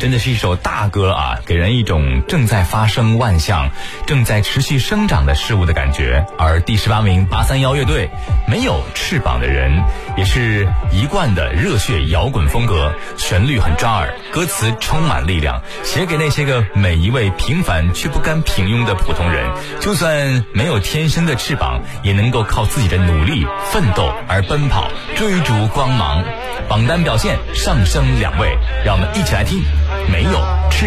真的是一首大歌啊，给人一种正在发生万象、正在持续生长的事物的感觉。而第18名831乐队没有翅膀的人，也是一贯的热血摇滚风格，旋律很抓耳，歌词充满力量，写给那些个每一位平凡却不甘平庸的普通人，就算没有天生的翅膀，也能够靠自己的努力奋斗而奔跑，追逐光芒。榜单表现上升2位，让我们一起来听没有翅膀。